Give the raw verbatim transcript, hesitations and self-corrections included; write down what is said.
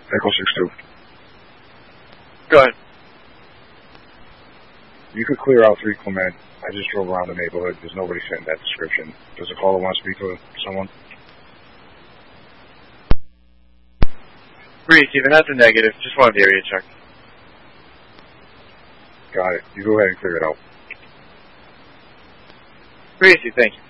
Echo six two. Go ahead. You could clear out three Clement. I just drove around the neighborhood. There's nobody fitting that description. Does the caller want to speak to someone? Three, Stephen, that's a negative. Just wanted the area check. Got it. You go ahead and clear it out. Three, thank you.